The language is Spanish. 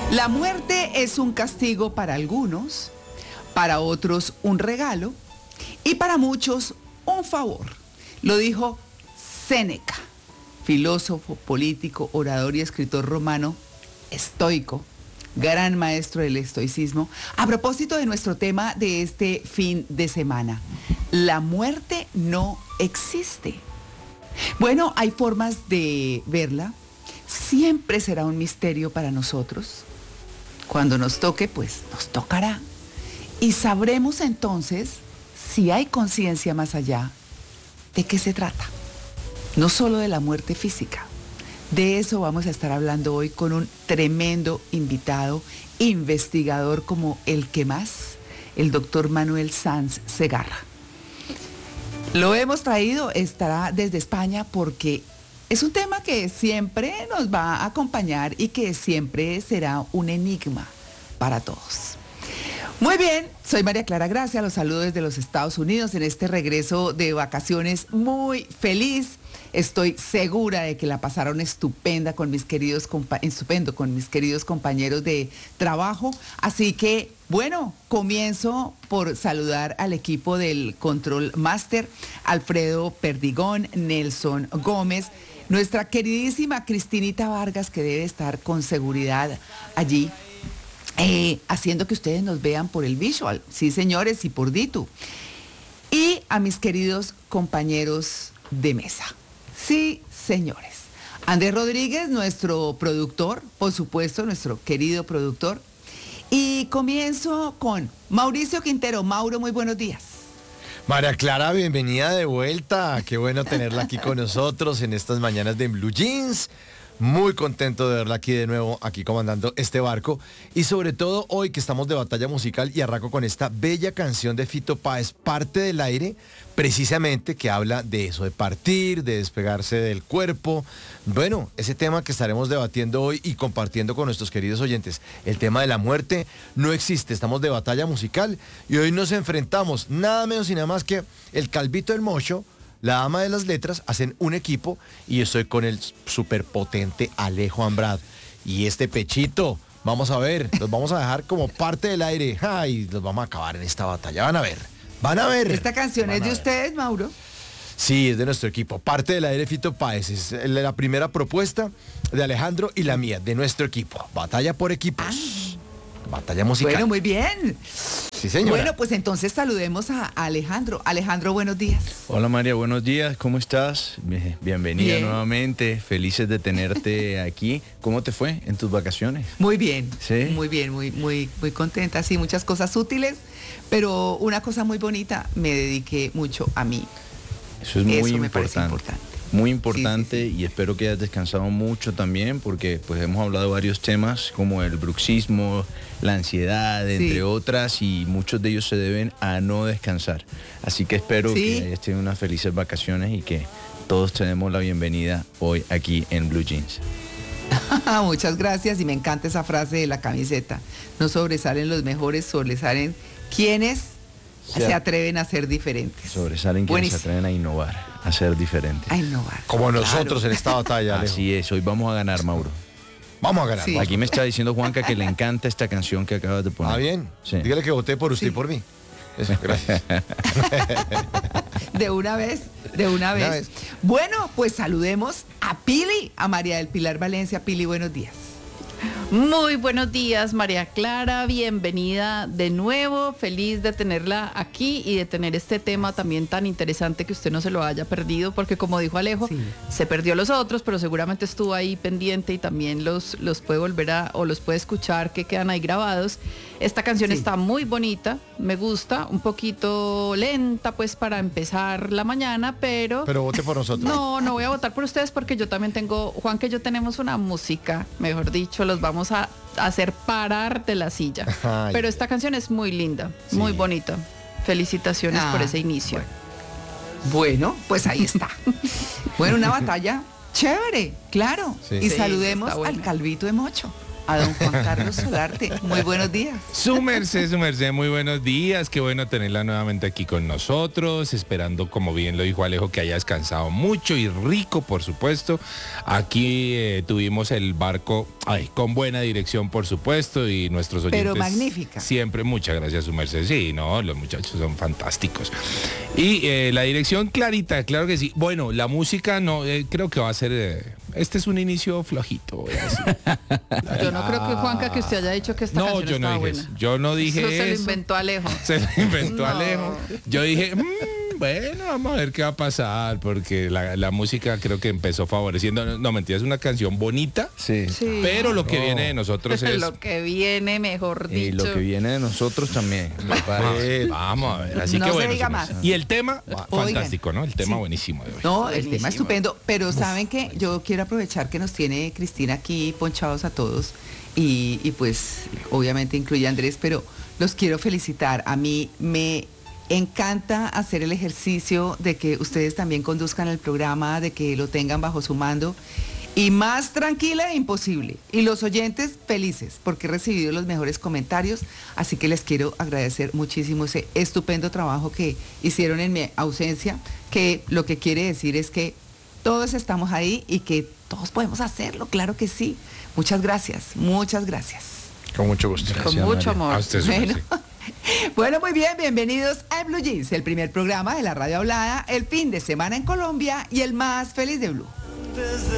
La muerte es un castigo para algunos, para otros un regalo y para muchos un favor. Lo dijo Séneca, filósofo, político, orador y escritor romano estoico, gran maestro del estoicismo, a propósito de nuestro tema de este fin de semana. La muerte no existe. Bueno, hay formas de verla. Siempre será un misterio para nosotros. Cuando nos toque, pues nos tocará. Y sabremos entonces si hay conciencia más allá. ¿De qué se trata? No solo de la muerte física. De eso vamos a estar hablando hoy con un tremendo invitado, investigador como el que más, el doctor Manuel Sanz Segarra. Lo hemos traído, estará desde España porque es un tema que siempre nos va a acompañar y que siempre será un enigma para todos. Muy bien, soy María Clara Gracia, los saludo desde los Estados Unidos en este regreso de vacaciones muy feliz. Estoy segura de que la pasaron estupendo con mis queridos compañeros de trabajo. Así que, bueno, comienzo por saludar al equipo del Control Master, Alfredo Perdigón, Nelson Gómez, nuestra queridísima Cristinita Vargas, que debe estar con seguridad allí, haciendo que ustedes nos vean por el visual. Sí, señores, y por Ditu. Y a mis queridos compañeros de mesa. Sí, señores. Andrés Rodríguez, nuestro productor, por supuesto, nuestro querido productor. Y comienzo con Mauricio Quintero. Mauro, muy buenos días. María Clara, bienvenida de vuelta. Qué bueno tenerla aquí con nosotros en estas mañanas de Blue Jeans. Muy contento de verla aquí de nuevo, aquí comandando este barco. Y sobre todo hoy que estamos de batalla musical y arranco con esta bella canción de Fito Páez, Parte del Aire, precisamente que habla de eso, de partir, de despegarse del cuerpo. Bueno, ese tema que estaremos debatiendo hoy y compartiendo con nuestros queridos oyentes. El tema de la muerte no existe, estamos de batalla musical y hoy nos enfrentamos nada menos y nada más que el Calvito del Mocho, la Dama de las Letras, hacen un equipo y yo estoy con el superpotente Alejo Ambrad. Y este pechito, vamos a ver, los vamos a dejar como parte del aire. Ay, los vamos a acabar en esta batalla, van a ver. Van a ver. ¿Esta canción es de ustedes, Mauro? Sí, es de nuestro equipo. Parte del aire, Fito Páez. Es la primera propuesta de Alejandro y la mía, de nuestro equipo. Batalla por equipos. Ay. Batalla musical. Bueno, muy bien. Sí, señora. Bueno, pues entonces saludemos a Alejandro. Alejandro, buenos días. Hola María, buenos días, ¿cómo estás? Bienvenida nuevamente, felices de tenerte aquí. ¿Cómo te fue en tus vacaciones? Muy bien, ¿Sí? Muy bien, muy contenta, sí, muchas cosas útiles, pero una cosa muy bonita, me dediqué mucho a mí. Eso es muy me importante. parece importante. Muy importante, sí. Y espero que hayas descansado mucho también, porque pues hemos hablado de varios temas como el bruxismo, la ansiedad, entre otras, y muchos de ellos se deben a no descansar. Así que espero que hayas tenido unas felices vacaciones y que todos tenemos la bienvenida hoy aquí en Blue Jeans. Muchas gracias, y me encanta esa frase de la camiseta. No sobresalen los mejores, sobresalen quienes se atreven a ser diferentes. Sobresalen quienes se atreven a innovar, a ser diferentes. A innovar. Como nosotros en esta batalla, Alejo. Así es, hoy vamos a ganar, Mauro. Vamos a ganar. Sí. Aquí me está diciendo Juanca que le encanta esta canción que acabas de poner. Ah, bien. Sí. Dígale que voté por usted y por mí. Eso, gracias. De una vez. Bueno, pues saludemos a Pili, a María del Pilar Valencia. Pili, buenos días. Muy buenos días, María Clara, bienvenida de nuevo, feliz de tenerla aquí y de tener este tema también tan interesante, que usted no se lo haya perdido, porque como dijo Alejo, se perdió los otros, pero seguramente estuvo ahí pendiente y también los puede volver o los puede escuchar, que quedan ahí grabados. Esta canción está muy bonita, me gusta, un poquito lenta pues para empezar la mañana, pero vote por nosotros. No voy a votar por ustedes, porque yo también tengo, Juan, que yo tenemos una música, mejor dicho, los vamos a hacer parar de la silla. Ay. Pero esta canción es muy linda, muy bonita. Felicitaciones por ese inicio. Bueno, pues ahí está. Bueno, una batalla chévere, claro. Sí. Y Sí, saludemos está buena. al Calvito de Mocho. a don Juan Carlos Solarte. Muy buenos días. Su merced, muy buenos días. Qué bueno tenerla nuevamente aquí con nosotros, esperando, como bien lo dijo Alejo, que haya descansado mucho y rico, por supuesto. Aquí tuvimos el barco con buena dirección, por supuesto, y nuestros oyentes. Pero magnífica. Siempre, muchas gracias, su merced. Sí, no, los muchachos son fantásticos. Y la dirección clarita, claro que sí. Bueno, la música no, creo que va a ser... este es un inicio flojito, voy a decir. Yo no creo que, Juanca, que usted haya dicho que esta No, canción yo no estaba dije buena. eso. Yo no dije Eso eso. se lo inventó Alejo. Se lo inventó No. Alejo. Yo dije, bueno, vamos a ver qué va a pasar, porque la música creo que empezó favoreciendo. No, mentira, es una canción bonita, Sí. Sí. pero lo que viene de nosotros es... Lo que viene, mejor Y dicho. lo que viene de nosotros también. Vamos a ver, así No que se bueno. diga su más. merced. Y el tema, Oigan. fantástico, ¿no? El tema Sí. buenísimo de hoy. No, el Buenísimo. tema estupendo, pero saben que yo quiero aprovechar que nos tiene Cristina aquí ponchados a todos y pues obviamente incluye a Andrés, pero los quiero felicitar. A mí me encanta hacer el ejercicio de que ustedes también conduzcan el programa, de que lo tengan bajo su mando. Y más tranquila e imposible. Y los oyentes felices porque he recibido los mejores comentarios. Así que les quiero agradecer muchísimo ese estupendo trabajo que hicieron en mi ausencia, que lo que quiere decir es que todos estamos ahí y que todos podemos hacerlo, claro que sí. Muchas gracias, muchas gracias. Con mucho gusto. Con mucho A amor. usted, su Bueno, merced. bueno, muy bien, bienvenidos a Blue Jeans, el primer programa de la radio hablada, el fin de semana en Colombia y el más feliz de Blue.